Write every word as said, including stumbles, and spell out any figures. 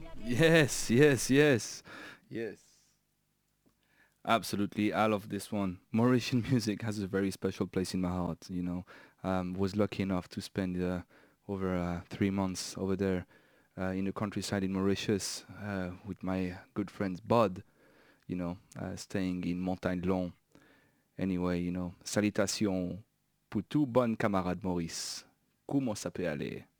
Yes, yes, yes, yes. Absolutely, I love this one. Mauritian music has a very special place in my heart. You know, um, was lucky enough to spend uh, over uh, three months over there uh, in the countryside in Mauritius uh, with my good friends Bud. You know, uh, staying in Montagne Long. Anyway, you know, salutations pour tout bon camarade Maurice. Comment ça peut aller?